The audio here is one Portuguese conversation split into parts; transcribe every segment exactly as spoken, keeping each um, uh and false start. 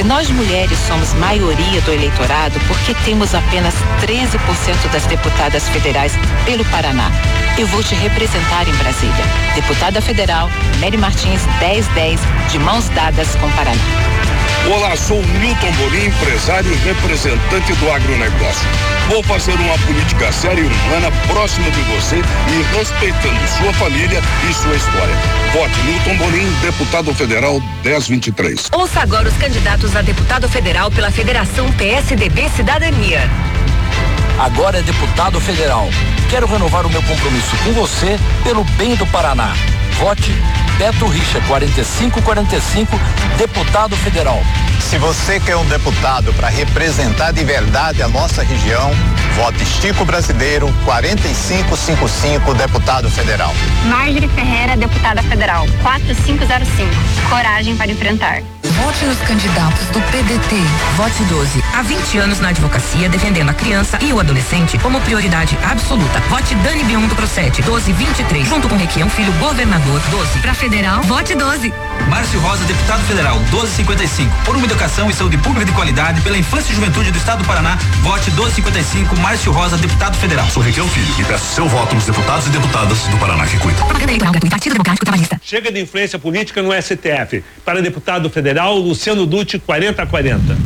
nós mulheres somos maioria do eleitorado porque temos apenas treze por cento das deputadas federais pelo Paraná. Eu vou te representar em Brasília. Deputada Federal, Mary Martins dez dez, de mãos dadas com o Paraná. Olá, sou Milton Borim, empresário e representante do agronegócio. Vou fazer uma política séria e humana próxima de você e respeitando sua família e sua história. Vote Milton Borim, deputado federal dez vinte e três. Ouça agora os candidatos a deputado federal pela Federação P S D B Cidadania. Agora é deputado federal. Quero renovar o meu compromisso com você pelo bem do Paraná. Vote Beto Richa, quarenta e cinco quarenta e cinco, deputado federal. Se você quer um deputado para representar de verdade a nossa região, vote Chico Brasileiro, quarenta e cinco cinquenta e cinco, deputado federal. Marjorie Ferreira, deputada federal, quatro cinco zero cinco. Coragem para enfrentar. Vote nos candidatos do P D T. Vote doze. Há vinte anos na advocacia, defendendo a criança e o adolescente como prioridade absoluta. Vote Dani Bion do Procete, doze vinte e três. Junto com Requião Filho, governador, doze. Pra federal, vote doze. Márcio Rosa, deputado federal, doze cinquenta e cinco. Por uma educação e saúde pública de qualidade, pela infância e juventude do estado do Paraná, vote doze cinquenta e cinco, Márcio Rosa, deputado federal. Sou Requião Filho e peço seu voto nos deputados e deputadas do Paraná que cuida. Propaganda eleitoral gratuita, Partido Democrático Trabalhista. Chega de influência política no S T F. Para deputado federal, Luciano Dutti, quarenta quarenta.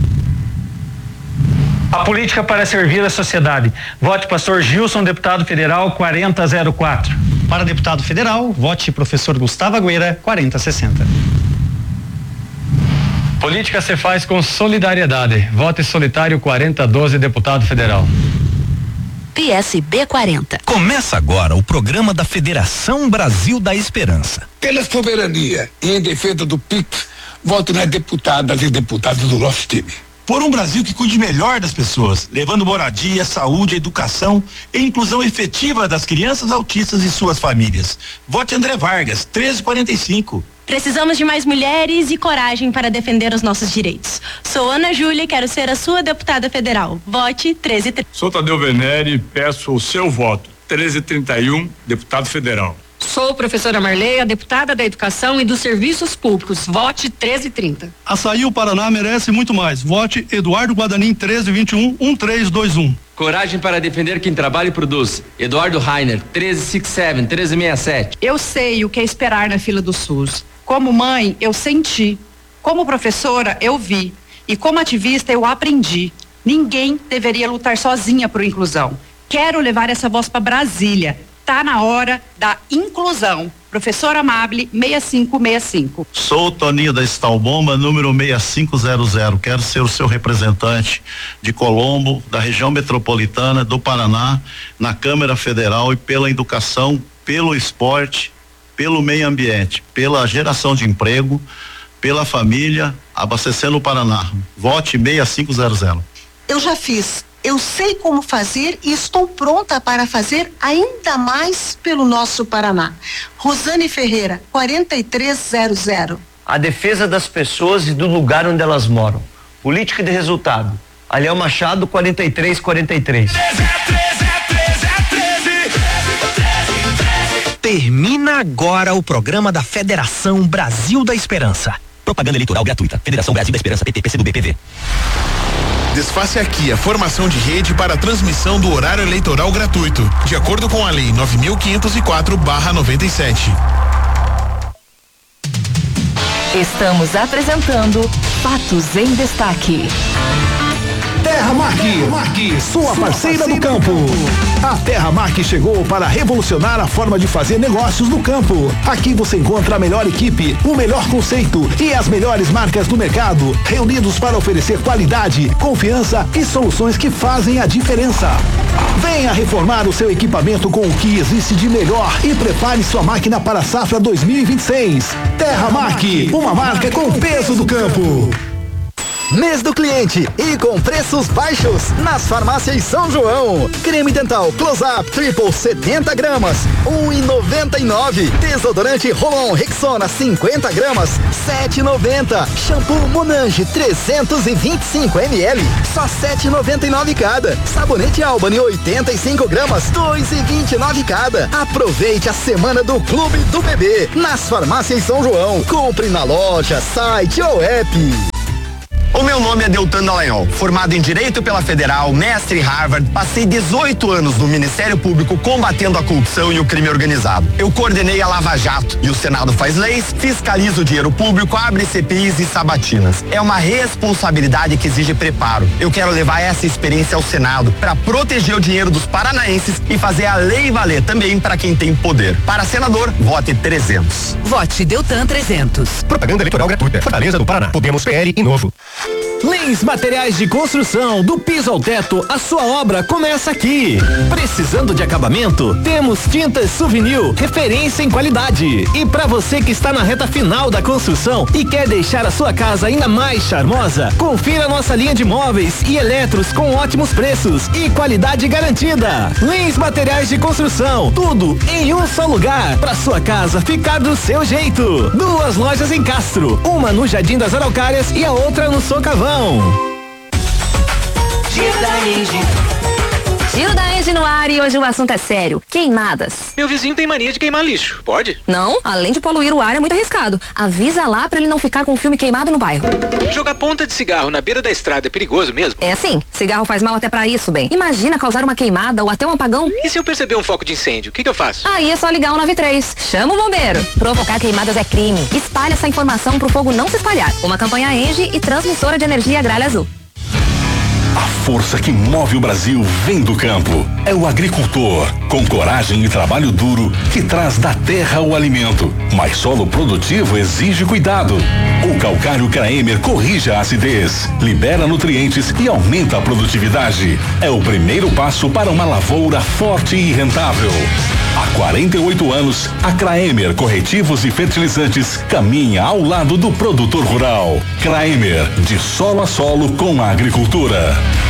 A política para servir a sociedade. Vote pastor Gilson, deputado federal, quarenta zero quatro. Para deputado federal, vote professor Gustavo Agüera, quarenta sessenta. Política se faz com solidariedade. Vote solitário quarenta doze, deputado federal. P S B quarenta. Começa agora o programa da Federação Brasil da Esperança. Pela soberania e em defesa do P I C, vote nas deputadas e deputados do nosso time. Por um Brasil que cuide melhor das pessoas, levando moradia, saúde, educação e inclusão efetiva das crianças autistas e suas famílias. Vote André Vargas, treze quarenta e cinco. Precisamos de mais mulheres e coragem para defender os nossos direitos. Sou Ana Júlia e quero ser a sua deputada federal. Vote treze trinta. Sou Tadeu Venere e peço o seu voto. treze trinta e um, deputado federal. Sou professora Marleia, deputada da Educação e dos Serviços Públicos. Vote treze trinta. Açaí, o Paraná merece muito mais. Vote Eduardo Guadanin, treze vinte e um, treze vinte e um. Coragem para defender quem trabalha e produz. Eduardo Rainer, treze sessenta e sete, treze sessenta e sete. Eu sei o que é esperar na fila do SUS. Como mãe, eu senti. Como professora, eu vi. E como ativista, eu aprendi. Ninguém deveria lutar sozinha por inclusão. Quero levar essa voz para Brasília. Tá na hora da inclusão. Professor Amable, seis cinco seis cinco. Sou o Toninho da Estalbomba, número seis cinco zero zero. Quero ser o seu representante de Colombo, da região metropolitana do Paraná, na Câmara Federal e pela educação, pelo esporte, pelo meio ambiente, pela geração de emprego, pela família, abastecendo o Paraná. Vote seis cinco zero zero. Eu já fiz. Eu sei como fazer e estou pronta para fazer ainda mais pelo nosso Paraná. Rosane Ferreira, quarenta e três zero zero. A defesa das pessoas e do lugar onde elas moram. Política de resultado. Aliel Machado, quarenta e três quarenta e três. Termina agora o programa da Federação Brasil da Esperança. Propaganda eleitoral gratuita. Federação Brasil da Esperança, P T, P C do B, P V. Desfaça aqui a formação de rede para a transmissão do horário eleitoral gratuito, de acordo com a Lei nove mil quinhentos e quatro barra noventa e sete. Estamos apresentando Fatos em Destaque. Terramark, Marque, sua parceira do campo. A Terramark chegou para revolucionar a forma de fazer negócios no campo. Aqui você encontra a melhor equipe, o melhor conceito e as melhores marcas do mercado, reunidos para oferecer qualidade, confiança e soluções que fazem a diferença. Venha reformar o seu equipamento com o que existe de melhor e prepare sua máquina para a safra dois mil e vinte e seis. Terramark, uma marca com peso do campo. Mês do cliente e com preços baixos nas farmácias São João. Creme dental Close-Up Triple setenta gramas, um e noventa e nove. Desodorante Rolon Rexona cinquenta gramas, sete e noventa. Shampoo Monange trezentos e vinte e cinco mililitros, só sete e noventa e nove cada. Sabonete Albany oitenta e cinco gramas, dois e vinte e nove cada. Aproveite a semana do Clube do Bebê nas farmácias São João. Compre na loja, site ou app. O meu nome é Deltan Dallagnol, formado em Direito pela Federal, mestre em Harvard, passei dezoito anos no Ministério Público combatendo a corrupção e o crime organizado. Eu coordenei a Lava Jato e o Senado faz leis, fiscaliza o dinheiro público, abre C P Is e sabatinas. É uma responsabilidade que exige preparo. Eu quero levar essa experiência ao Senado para proteger o dinheiro dos paranaenses e fazer a lei valer também para quem tem poder. Para senador, vote trezentos. Vote Deltan trezentos. Propaganda eleitoral gratuita. Fortaleza do Paraná. Podemos P L e Novo. Lins Materiais de Construção, do piso ao teto, a sua obra começa aqui. Precisando de acabamento? Temos Tintas Souvenir, referência em qualidade. E para você que está na reta final da construção e quer deixar a sua casa ainda mais charmosa, confira nossa linha de móveis e eletros com ótimos preços e qualidade garantida. Lins Materiais de Construção, tudo em um só lugar, para sua casa ficar do seu jeito. Duas lojas em Castro, uma no Jardim das Araucárias e a outra no Socavão. Giro da Engie. Giro da Engie no ar e hoje o assunto é sério. Queimadas. Meu vizinho tem mania de queimar lixo. Pode? Não, além de poluir o ar é muito arriscado. Avisa lá pra ele não ficar com o filme queimado no bairro. Jogar ponta de cigarro na beira da estrada é perigoso mesmo? É sim, cigarro faz mal até pra isso, bem. Imagina causar uma queimada ou até um apagão. E se eu perceber um foco de incêndio, o que que eu faço? Aí é só ligar o nove três. Chama o bombeiro. Provocar queimadas é crime. Espalhe essa informação pro fogo não se espalhar. Uma campanha Engie e transmissora de energia Gralha Azul. A força que move o Brasil vem do campo. É o agricultor, com coragem e trabalho duro, que traz da terra o alimento. Mas solo produtivo exige cuidado. O calcário Kraemer corrige a acidez, libera nutrientes e aumenta a produtividade. É o primeiro passo para uma lavoura forte e rentável. Há quarenta e oito anos, a Kraemer Corretivos e Fertilizantes caminha ao lado do produtor rural. Kraemer, de solo a solo com a agricultura.